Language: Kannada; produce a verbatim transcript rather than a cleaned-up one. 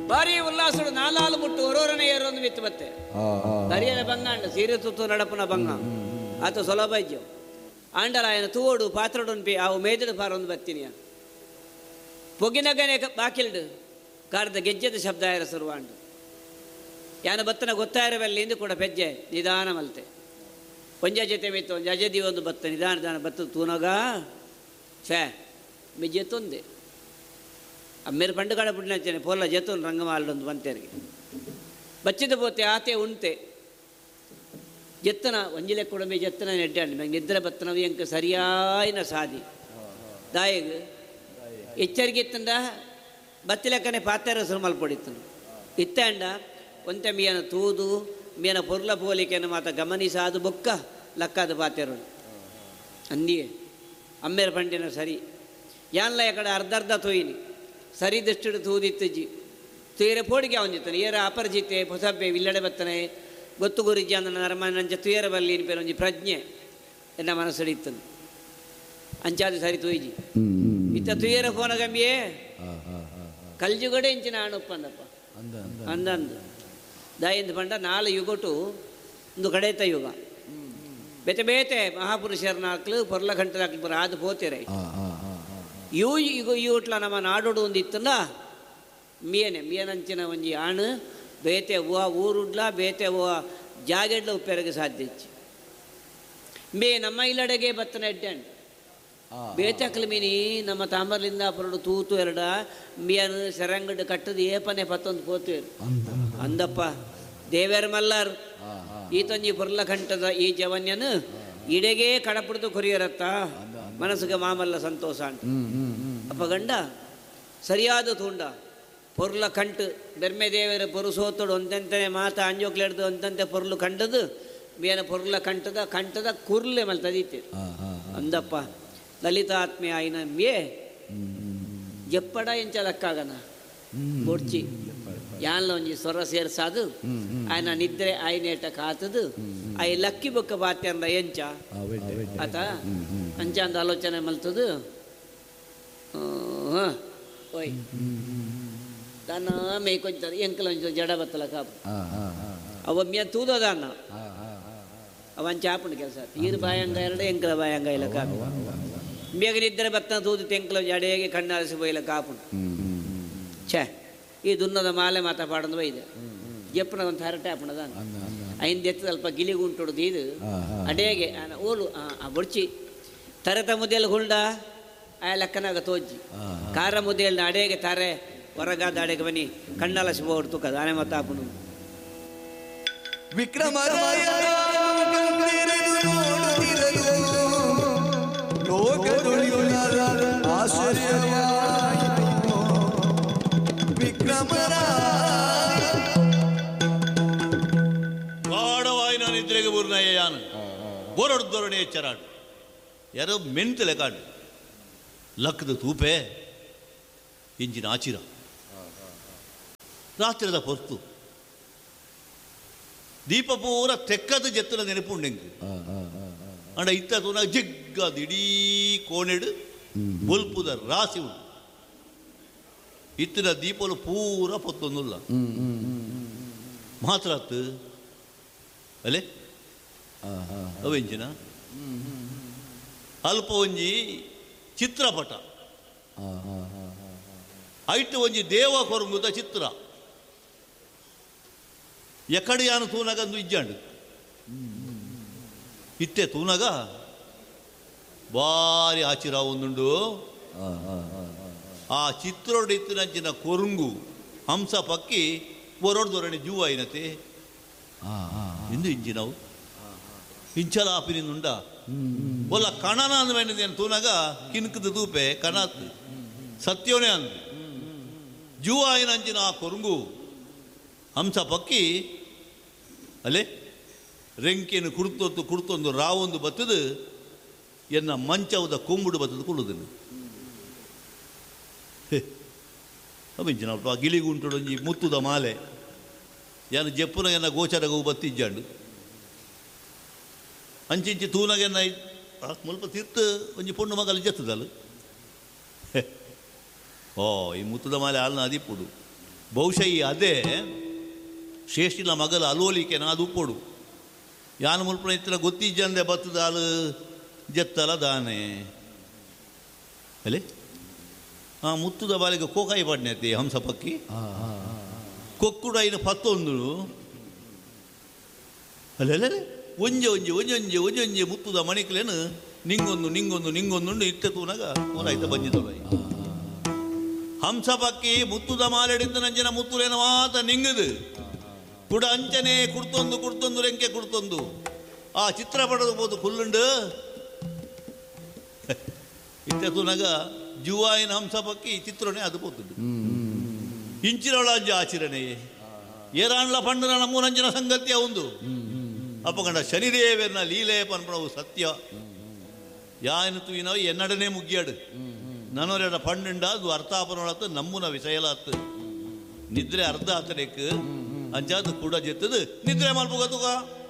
ಬಾರಿ ಉಲ್ಲಾಸಡು ನಾಲಾಲು ಮುಟ್ಟು ಒರೋರನೆ ಏರೊಂದು ಬಿತ್ತು ಬತ್ತೆ ಬರಿಯನ ಬಂಗಾಂಡ ಸೀರೆ ತುತ್ತು ನಡಪನ ಬಂಗ ಆತ ಸೊಲಭಜ್ಯ ಆಂಡಲ ఆయన ತೂವಡು ಪಾತ್ರಡು ಪಿ ಅವು ಮೇದಡು ಪಾರೊಂದು ಬತ್ತಿನಿಯ ಪೊಗಿನಗನೆ ಬಾಕಿಲ್ಡು ಕಾರದ ಗೆಜ್ಜೆದ ಶಬ್ದ ಆಯರ ಸುರುವಾಂಡು ಯಾನ ಬತ್ತನ ಗೊತ್ತಾಯಿರವೆಲ್ಲಿಂದು ಕೂಡ ಪೆಜ್ಜೆ ನಿಧಾನ ಮಲ್ತೆ ಒಂಜ ಜೊತೆ ಮೇತು ಒಂಜ ಅಜದಿ ಒಂದು ಬತ್ತ ನಿಧಾನ ನಿಧಾನ ಬತ್ತ ತೂನಗ ಛೇ ಮಿ ಜೆತ್ತೊಂದೆ ಅಮ್ಮೇರು ಪಂಡುಗಾಡ ಪುಣ್ಯಚನೆ ಪೋಲ ಜೆತ್ತೊಂದು ರಂಗಮಾಲೊಂದು ಬಂತೇರಿಗೆ ಬಚ್ಚಿದ ಪೋತೆ ಆತೆ ಉಣ್ತೆ ಜೆತ್ತನ ಒಂಜಿಲೆ ಕೂಡ ಮೇ ಜೆತ್ತನ ನೆಡ್ಡಾಂಡು ಮ್ಯಾಗ ನಿದ್ರೆ ಬತ್ತನವಿ ಅಂಕ ಸರಿಯಾಯಿನ ಸಾದಿ ದಾಯಿಗ ಎಚ್ಚರಿಕೆ ಇತ್ತಂಡ ಬತ್ತಿಲೆಕ್ಕನೆ ಪಾತ್ರೆ ಹೆಸರು ಮಲ್ಪೊಡಿತ್ತನು ಇತ್ತಂಡ ಒಂತೆ ಮೀಯನ ತೂದು ಮೀಯನ ಪೊರ್ಲ ಪೋಲಿಕೆಯನ್ನು ಮಾತ ಗಮನಿಸಾದು ಬೊಕ್ಕ ಲಕ್ಕಾದ ಪಾತೆರು ಅಂದಿಯೇ ಅಮ್ಮೇರ ಪಂಡಿನ ಸರಿ ಯಾನ್ಲ ಕಡೆ ಅರ್ಧ ಅರ್ಧ ತೂಯಿನಿ ಸರಿದಷ್ಟು ತೂದಿತ್ತಜ್ಜಿ ತುಯರ ಪೋಡಿಗೆ ಅವನಿತ್ತಾನೆ ಏರ ಅಪರಿಚಿತೆ ಹೊಸಬ್ಬೆ ವಿಲ್ಲಡೆ ಬತ್ತನೆ ಗೊತ್ತು ಗುರಿಜಿ ಅಂದ ನರಮ ನಂಚ ತುಯರ ಬಲ್ಲಿ ಪೇರು ಒಂಜಿ ಪ್ರಜ್ಞೆ ಎನ್ನ ಮನಸ್ಸಡಿತ್ತನು ಅಂಚಾದು ಸರಿ ತೂಯಿಜಿ ಇತ್ತ ತುಯರ ಫೋನ ಗಂಬಿಯೇ ಕಲ್ಜುಗಡೆ ಇಂಚಿನ ಆಣುಪ್ಪಂದಪ್ಪ ಅಂದಂದು ದಾಯಿಂದ ಪಂಡ ನಾಳೆ ಯುಗಟು ಒಂದು ಕಡೆತ ಯುಗ ಬೇತೆ ಬೇತೆ ಮಹಾಪುರುಷರ ನಾಲ್ಕು ಪೊರ್ಲ ಗಂಟೆ ನಾಲ್ಕು ಬರ ಆದು ಪೋತಿರೈ ಇವು ಈಗ ಇವಟ್ಲ ನಮ್ಮ ನಾಡೋಡು ಒಂದು ಇತ್ತಂದ ಮೀಯನೆ ಮೀಯನಂಚಿನ ಒಂಜಿ ಆಣು ಬೇತೆ ಹೂವ ಊರುಡ್ಲ ಬೇತೆ ಹೂವ ಜಾಗೆಡ್ಲ ಉಪ್ಪೆರಗೆ ಸಾಧ್ಯ ಇಚ್ಚಿ ಮೇ ನಮ್ಮ ಇಲ್ಲಡೆಗೆ ಬತ್ತನ ಎಡ್ಡಂಡು ಬೇತಕ್ಲು ಮೀನಿ ನಮ್ಮ ತಾಂಬರ್ಲಿಂದ ಪರಡು ತೂತು ಎರಡ ಮೀಯನು ಸೆರಂಗಡು ಕಟ್ಟದು ಏಪನೆ ಪತ್ತೊಂದು ಪೋತುವೆರು ಅಂದಪ್ಪ ದೇವೇರ ಮಲ್ಲಾರು ಈತೊಂಜಿ ಪುರ್ಲ ಕಂಠದ ಈ ಜವನ್ಯನು ಇಡೆಗೆ ಕಡಪುಡ್ದು ಕೊರಿಯರತ್ತ ಮನಸ್ಸಿಗೆ ಮಾಮಲ್ಲ ಸಂತೋಷ ಅಂತ ಅಪ್ಪ ಗಂಡ ಸರಿಯಾದ ತೂಂಡ ಪೊರ್ಲ ಕಂಟು ಬೆರ್ಮೆ ದೇವರ ಪೊರುಸೋತೋಡು ಒಂತೆಂತನೇ ಮಾತ ಅಂಜೋಕ್ಲೆಡ್ದು ಒಂತಂತೆ ಪೊರ್ಲು ಕಂಡದು ಮೇನ ಪೊರ್ಲ ಕಂಠದ ಕಂಠದ ಕುರ್ಲೆ ಮಲ್ತದೀತೆ ಅಂದಪ್ಪ ಲಲಿತಾತ್ಮೆ ಆಯ್ನ ಮೇ ಎಪ್ಪಡ ಎಂಚಲಕ್ಕಾಗನ ಕೊಡ್ಚಿ ಯಾನ್ಲ ಒಂಜಿ ಸ್ವರ ಸೇರ್ಸಾದು ಆಯ್ನ ನಿದ್ರೆ ಆಯ್ನೇಟ ಕಾತದು ಆಯ್ ಲಕ್ಕಿ ಬೊಕ್ಕ ಬಾತ್ಯ ಅಂದ ಎಂಚ ಆತ ಅಂಚ ಅಂದ ಆಲೋಚನೆ ಮಲ್ತದು ಹಾಂ ಓಯ್ ದನ ಮೇಯ್ಕೊಂತಾರೆ ಎಂಕಲ ಒಂಚ ಜಡ ಬತ್ತಲ ಕಾಪು ಅವ ಮ್ಯ ತೂದೋದನ್ನ ಅವನ್ ಚಾಪುಂಡು ಕೆಲಸ ಈರು ಬಾಯಂಗ ಎರಡು ಎಂಕಲ ಬಾಯಂಗ ಇಲ್ಲ ಕಾಪು ಬೇಗ ನಿದ್ರೆ ಬತ್ತನ ತೂದು ತೆಂಕಲ ಜಡೆಗೆ ಕಣ್ಣಾರಿಸಿ ಬೈಲ ಕಾಪುಂಡು ಛೇ ಈ ದುನ್ನದ ಮಾಲೆ ಮಾತಾಪಾಡಂದು ಬೈದೆ ಎಪ್ಪನ ಒಂದು ಹರಟೆ ಹಾಪಣದ ಐದು ಎತ್ತು ಸ್ವಲ್ಪ ಗಿಲಿಗುಂಟುಡ್ದು ಇದು ಅಡೇಗೆ ಓಲು ಆ ಬೊಡ್ಚಿ ತರತ ಮುದ್ದೆಯಲ್ಲಿ ಹುಂಡ ಆ ಲೆಕ್ಕನಾಗ ತೋಜ್ಜಿ ಕಾರ ಮುದ್ದೆಯಲ್ಲಿ ಅಡೇಗೆ ತಾರೆ ಹೊರಗಾದ ಅಡೆಗೆ ಬನ್ನಿ ಕಣ್ಣಲ್ಲ ಸಿಬೋಡು ತುಕ ದಾನೆ ಮತ್ತಾಪುನು ವಿಕ್ರಮರಾಯ ಗಾಢವಾಯಿನ ನಿದ್ರೆಗೆ ಬೂರ್ನಯ್ಯ ಯಾನು ಬೋರೊಡ್ದೊರಣೆ ಎಚ್ಚರಾಡು ಯಾರೋ ಮೆಂತಲೆ ಕಾಡು ಲಕ್ಕದ ತೂಪೆ ಇಂಜಿನ ಆಚಿರ ರಾತ್ರಿದ ಪೊರ್ತು ದೀಪ ಪೂರ ತೆಕ್ಕದ ಜತ್ತನ ನೆನಪುಂಡೆಂಗೆ ಅಂಡ ಇತ್ತ ತೂನ ಜಿಗ್ಗದ ಇಡೀ ಕೋಣೆಡು ಬೊಲ್ಪುದ ರಾಸಿ ಉಂಟು ಇತ್ತಿನ ದೀಪಲು ಪೂರ ಪೊತ್ತೊಂದುಲ್ಲ ಮಾತ್ರ ಅಲೆ ಅವೆಂಚಿನ ಅಲ್ಪ ಒಂಜಿ ಚಿತ್ರಪಟ ಐಟು ಒಂಜಿ ದೇವ ಕೊರಂಗುದ ಚಿತ್ರ ಎಕಡೆ ಯಾನು ತೂನಗಂದು ಇಜ್ಜಂಡು ಇತ್ತೆ ತೂನಗ ಬಾರಿ ಆಚಿರ ಒಂದುಂಡು ಆ ಚಿತ್ರೋಡು ಇತ್ತಿನಂಚಿನ ಕೊರುಂಗು ಹಂಸ ಪಕ್ಕಿ ಬೊರೊಡ್ದೊರಣೆ ಜೂ ಐನತೆ ಇಂದು ಇಂಜಿನವು ಇಂಚಲಾಪಿನಿಂದ ಒಲ್ಲ ಕಣನ ಅಂದ್ಮೇನೆ ತೂನಗ ಕಿನ್ಕದ ತೂಪೆ ಕಣ ಸತ್ಯವನೇ ಅಂದು ಜೂ ಆಯ್ನಂಚಿನ ಆ ಕೊರುಂಗು ಹಂಸ ಪಕ್ಕಿ ಅಲೆ ರೆಂಕೆಯನ್ನು ಕುಡ್ತೊತ್ತು ಕುಡ್ತೊಂದು ರಾವೊಂದು ಬತ್ತದು ಎನ್ನ ಮಂಚವದ ಕೊಂಬುಡು ಬತ್ತದು ಕುಳ್ಳುದನ್ನು ಅವಿಂಚಿನಪ್ಪ ಗಿಳಿಗುಂಟುಡೊಂಜಿ ಮುತ್ತುದ ಮಾಲೆ ಯಾನು ಜಪ್ಪುನ ಎನ್ನ ಗೋಚರಗೂ ಬತ್ತಿಜ್ಜಂಡು ಅಂಚಿಂಚಿ ತೂನಗೆನ್ನ ಮುಲ್ಪ ತಿರ್ತು ಒಂಜಿ ಪೊಣ್ಣು ಮಗಲು ಜತ್ತದಲ್ಲ ಓ ಈ ಮುತ್ತುದ ಮಾಲೆ ಹಾಲ್ನ ಅದಿಪ್ಪುಡು ಬಹುಶಃ ಈ ಅದೇ ಶೇಷಿಲ ಮಗಲ ಅಲೋಲಿಕೆ ನಾದು ಉಪ್ಪೊಡು ಯಾನು ಮುಲ್ಪನ ಇತ್ತಿನ ಗೊತ್ತಿಜ್ಜಂದೆ ಬತ್ತದಾಲು ಜತ್ತಲ ದಾನೆ ಅಲೆ ಆ ಮುತ್ತುದ ಬಾಲಿಗೆ ಕೋಕಾಯಿ ಪಡ್ನೆತಿ ಹಂಸ ಪಕ್ಕಿ ಕೊಕ್ಕುಡ ಐನು ಪತ್ತೊಂದು ಅಲ್ಲೇ ಒಂಜೆ ಒಂಜೆ ಒಂಜೊಂಜೆ ಒಂಜೊಂಜೆ ಮುತ್ತುದ ಮಣಿಕ್ಲೇನು ನಿಂಗೊಂದು ನಿಂಗೊಂದು ನಿಂಗೊಂದು ಇತ್ತೆ ತೂನಾಗ ತೂನಾಯ್ತ ಬಂಜಿದೊಳೈ ಹಂಸ ಪಕ್ಕಿ ಮುತ್ತುದ ಮಾಲೆಡಿದ್ದು ನಂಜನ ಮುತ್ತುಲೇನ ಮಾತ ನಿಂಗದು ಕುಡ ಅಂಚನೆ ಕುಡ್ತೊಂದು ಕುಡ್ತೊಂದು ರೆಂಕೆ ಕುಡ್ತೊಂದು ಆ ಚಿತ್ರ ಪಡೆದು ಬೋದು ಕುಲ್ಲುಂಡು ಇತ್ತೆ ತೂನಾಗ ಜುವಾಯಿನ ಹಂಸ ಪಕ್ಕಿ ಚಿತ್ರನೇ ಅದು ಪೋತುಂಡು ಇಂಚಿನೊಳಂಜ ಆಚರಣೆ ಏರಾಣ್ಲ ಪಂಡನ ನಮ್ಮೂರಂಜನ ಸಂಗತಿಯ ಒಂದು ಅಪ್ಪಗಂಡ ಶನಿದೇವರನ ಲೀಲೆ ಪನ್ಪಣವು ಸತ್ಯ ಯಾನು ತೂಯಿನವು ಎನ್ನಡನೆ ಮುಗ್ಗಿಯಾಡು ನನವರೆಡ ಪಂಡುಂಡ ಅದು ಅರ್ಥಾಪನೊಳತ್ತು ನಮ್ಮುನ ವಿಷಯಲಾತ್ತು ನಿದ್ರೆ ಅರ್ಧ ಆತನೆಕ್ ಅಂಚಾದ ಕೂಡ ಜೆತ್ತದು ನಿದ್ರೆ ಮಲ್ಪುಗತುಗ